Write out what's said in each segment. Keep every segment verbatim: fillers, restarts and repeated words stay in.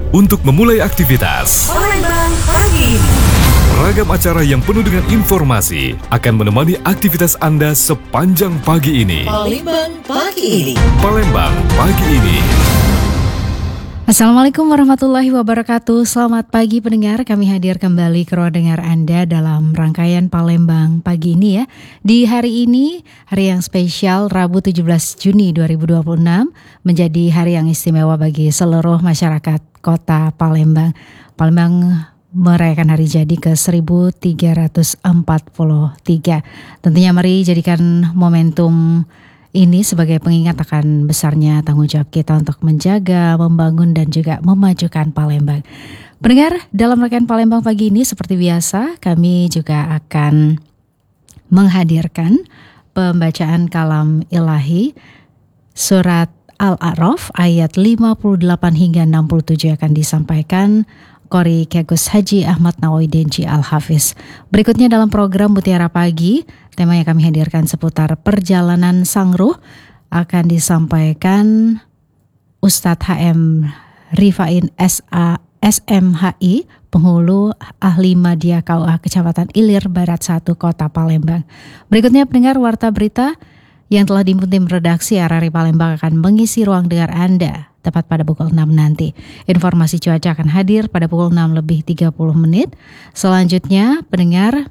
untuk memulai aktivitas. Palembang pagi. Ragam acara yang penuh dengan informasi akan menemani aktivitas Anda sepanjang pagi ini. Palembang pagi ini. Palembang pagi ini. Assalamualaikum warahmatullahi wabarakatuh. Selamat pagi pendengar, kami hadir kembali ke ruang dengar Anda dalam rangkaian Palembang pagi ini ya. Di hari ini, hari yang spesial Rabu tujuh belas Juni dua ribu dua puluh enam, menjadi hari yang istimewa bagi seluruh masyarakat kota Palembang. Palembang merayakan hari jadi ke seribu tiga ratus empat puluh tiga. Tentunya mari jadikan momentum ini sebagai pengingat akan besarnya tanggung jawab kita untuk menjaga, membangun dan juga memajukan Palembang. Pendengar, dalam rangkaian Palembang pagi ini seperti biasa kami juga akan menghadirkan pembacaan kalam ilahi surat Al-A'raf ayat lima puluh delapan hingga enam puluh tujuh akan disampaikan Qori Kegus Haji Ahmad Nawawi Denji Al-Hafiz. Berikutnya dalam program Mutiara Pagi, tema yang kami hadirkan seputar perjalanan Sang Ruh akan disampaikan Ustadz H M Rifain S A S M H I, penghulu ahli Madya K U A Kecamatan Ilir Barat satu Kota Palembang. Berikutnya pendengar warta berita yang telah diimpun tim redaksi R R I Palembang akan mengisi ruang dengar Anda tepat pada pukul enam nanti. Informasi cuaca akan hadir pada pukul enam lebih tiga puluh menit. Selanjutnya pendengar,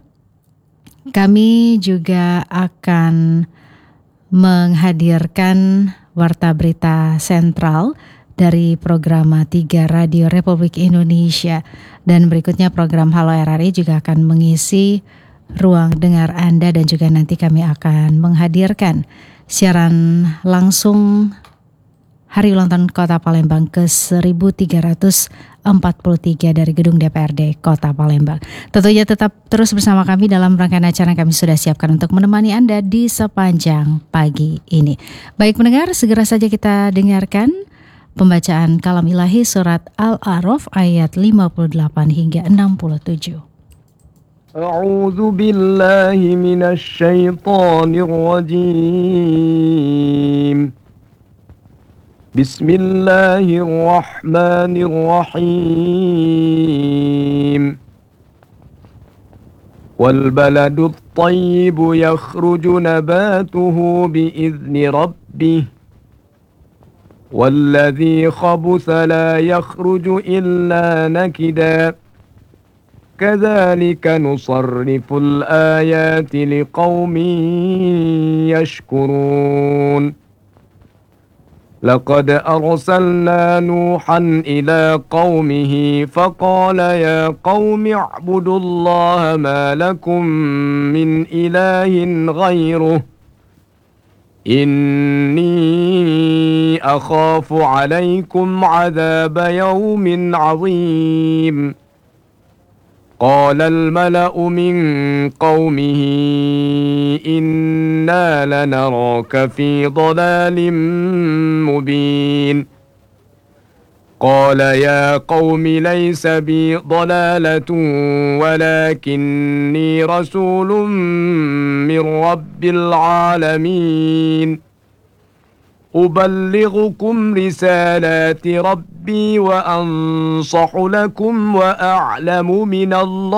kami juga akan menghadirkan warta berita sentral dari program tiga Radio Republik Indonesia. Dan berikutnya program Halo R R I juga akan mengisi ruang dengar Anda dan juga nanti kami akan menghadirkan siaran langsung Hari Ulang Tahun Kota Palembang ke seribu tiga ratus empat puluh tiga dari Gedung D P R D Kota Palembang. Tentunya tetap terus bersama kami dalam rangkaian acara yang kami sudah siapkan untuk menemani Anda di sepanjang pagi ini. Baik pendengar, segera saja kita dengarkan pembacaan kalam ilahi surat Al-A'raf ayat lima puluh delapan hingga enam puluh tujuh. A'udzu billahi minasy syaithanir rajim. Bismillahirrahmanirrahim. Wal baladut thayyibu yakhruju nabatuhu bi'izni rabbih. Walladhi khabutha la yakhruju illa nakida. Kadzalika nusarriful ayati liqaumin yashkurun. لقد أرسلنا نوحا إلى قومه فقال يا قوم اعبدوا الله ما لكم من إله غيره إني أخاف عليكم عذاب يوم عظيم قال الملأ من قومه إنا لنراك في ضلال مبين قال يا قوم ليس بي ضلالة ولكني رسول من رب العالمين أبلغكم رسالات ربي وأنصح لكم وأعلم من الله